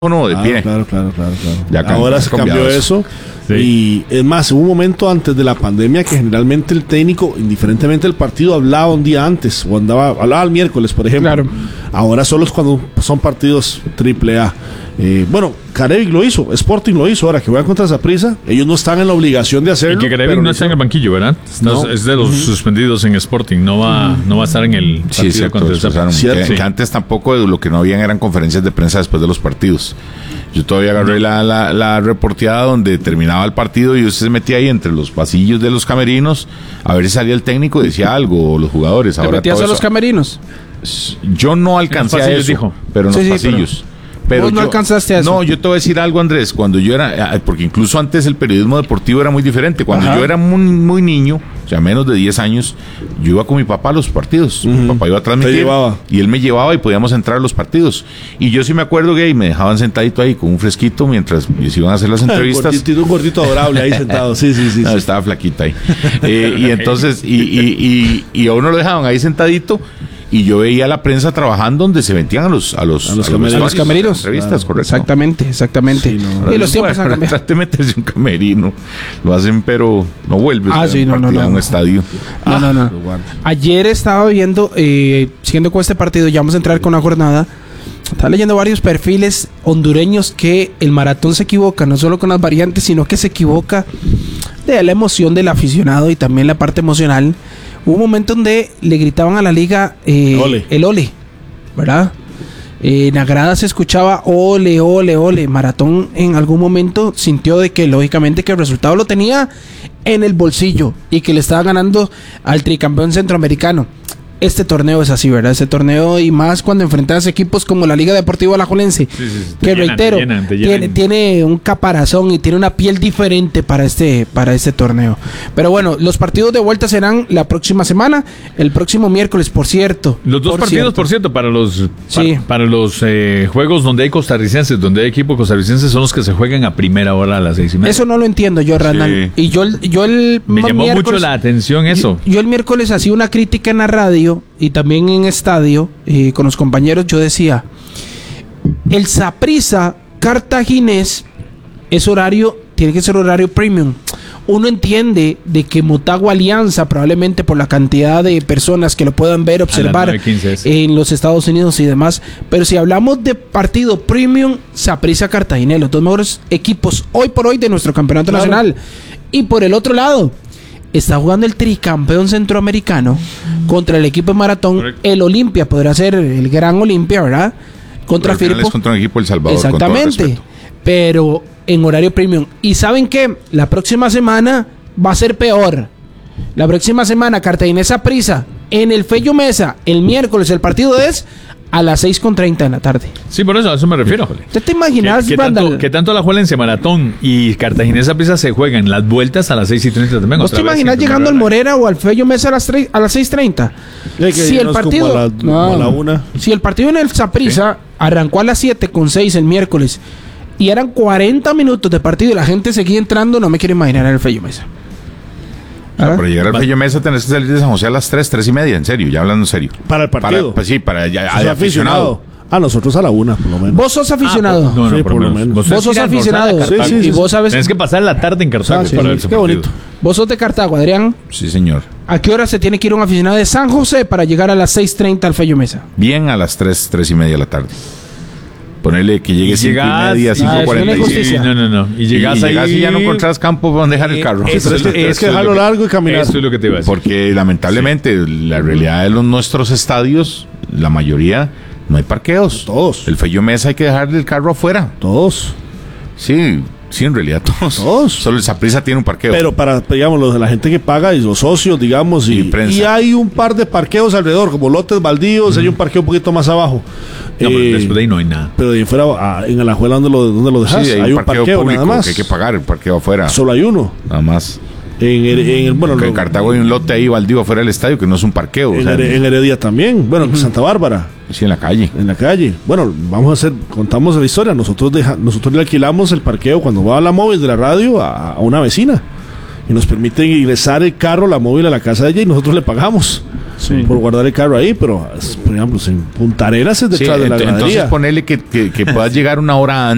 No, de pie. Claro. Ya ahora se cambió eso. Sí. Y es más, hubo un momento antes de la pandemia que generalmente el técnico, indiferentemente del partido, hablaba un día antes o hablaba el miércoles, por ejemplo. Claro. Ahora solo es cuando son partidos AAA. Bueno, Carevic lo hizo, Sporting lo hizo. Ahora que juegan contra Saprissa, ellos no están en la obligación de hacerlo. Y que Carevic no está en el banquillo, ¿verdad? No. Es de los suspendidos en Sporting, no va a estar en el partido contra el Saprissa. Que antes tampoco lo que no habían eran conferencias de prensa después de los partidos. Yo todavía agarré la reporteada donde terminaba el partido y usted se metía ahí entre los pasillos de los camerinos a ver si salía el técnico y decía algo, o los jugadores. ¿Te metías a los camerinos? Yo no alcancé a eso, pero en los pasillos. Pero ¿Vos no alcanzaste a eso? No, yo te voy a decir algo, Andrés. Cuando yo era, porque incluso antes el periodismo deportivo era muy diferente. Cuando yo era muy niño, o sea, menos de 10 años, yo iba con mi papá a los partidos. Mi papá iba a transmitir y él me llevaba y podíamos entrar a los partidos. Y yo sí me acuerdo que me dejaban sentadito ahí con un fresquito mientras se iban a hacer las entrevistas. Un gordito adorable ahí sentado, sí. No, estaba flaquita ahí. Y entonces, y a uno lo dejaban ahí sentadito. Y yo veía a la prensa trabajando donde se metían a los camerinos. Revistas, correcto. Exactamente. Sí, no, y los tiempos han cambiado. Trate de meterse un camerino. Lo hacen, pero no vuelves a un estadio. No. Ayer estaba viendo, siguiendo con este partido, ya vamos a entrar con la jornada. Estaba leyendo varios perfiles hondureños que el maratón se equivoca, no solo con las variantes, sino que se equivoca de la emoción del aficionado y también la parte emocional. Hubo un momento donde le gritaban a la liga el ole, ¿verdad? En la grada se escuchaba ole. Maratón en algún momento sintió de que lógicamente que el resultado lo tenía en el bolsillo y que le estaba ganando al tricampeón centroamericano. Este torneo es así, ¿verdad? Este torneo, y más cuando enfrentas equipos como la Liga Deportiva Alajuelense, que reitero, tiene un caparazón y tiene una piel diferente para este torneo. Pero bueno, los partidos de vuelta serán la próxima semana, el próximo miércoles, por cierto. Los dos partidos, por cierto, para los juegos donde hay costarricenses, donde hay equipos costarricenses, son los que se juegan a primera hora a las 6:30. Eso no lo entiendo yo, Randall. Y me llamó mucho la atención eso. Yo el miércoles hacía una crítica en la radio y también en estadio, con los compañeros, yo decía, el Saprissa cartaginés tiene que ser horario premium. Uno entiende de que Motagua Alianza, probablemente por la cantidad de personas que lo puedan ver, observar en los Estados Unidos y demás, pero si hablamos de partido premium, Saprissa Cartaginés, los dos mejores equipos hoy por hoy de nuestro campeonato nacional. Y por el otro lado, está jugando el tricampeón centroamericano contra el equipo de Maratón. Correcto. El Olimpia podrá ser el gran Olimpia, ¿verdad? Contra Firpo. Contra un equipo El Salvador. Exactamente. Pero en horario premium. Y ¿saben qué? La próxima semana va a ser peor. La próxima semana, Cartaginés Saprissa en el Fello Mesa, el miércoles. El partido es a las 6:30 de la tarde. Sí, por eso, a eso me refiero. ¿Usted te imaginas, que tanto la Alajuelense Maratón y Cartaginés Saprissa se juegan las vueltas a las 6:30 también? ¿Vos te imaginas llegando al Morera o al Fello Mesa a las 6:30? Si el partido a la 1. Si el partido en el Saprissa arrancó a las 7:06 el miércoles y eran 40 minutos de partido y la gente seguía entrando, no me quiero imaginar en el Fello Mesa. Para llegar al Fello Mesa tenés que salir de San José a las 3:30, en serio, ya hablando en serio. Para el partido. Para aficionado. Nosotros a la 1, por lo menos. ¿Vos sos aficionado? No, por lo menos. Vos sos aficionado. Sí. Y vos sabes. Tienes que pasar la tarde en Cartago para ver ese partido. Qué bonito. ¿Vos sos de Cartago, Adrián? Sí, señor. ¿A qué hora se tiene que ir un aficionado de San José para llegar a las 6:30 al Fello Mesa? Bien, a las 3:30 de la tarde. Ponerle que llegue 5:30, 5:45. No. Y llegas y ya no encontrás campo para donde dejar el carro. Es que dejarlo largo y caminar. Eso es lo que te iba a decir. Porque lamentablemente la realidad de nuestros estadios, la mayoría, no hay parqueos. Todos. El Fello Mesa hay que dejarle el carro afuera. Todos. Sí, en realidad todos. Solo el Saprissa tiene un parqueo. Pero para, digamos, la gente que paga y los socios, digamos, y hay un par de parqueos alrededor, como lotes baldíos, hay un parqueo un poquito más abajo. No, pero después de ahí no hay nada. Pero de ahí fuera, en Alajuela, ¿dónde lo dejas? Sí, hay un parqueo nada más. Que hay que pagar el parqueo afuera. Solo hay uno. Nada más. En Cartago hay un lote ahí baldío afuera del estadio que no es un parqueo. En Heredia también. Bueno, en Santa Bárbara. Sí, en la calle. Bueno, contamos la historia. Nosotros le alquilamos el parqueo cuando va a la móvil de la radio a una vecina. Y nos permite ingresar el carro, la móvil, a la casa de ella y nosotros le pagamos por guardar el carro ahí. Pero, por ejemplo, en Punta Arenas es detrás de la gradería. Entonces ponele que puedas llegar una hora antes.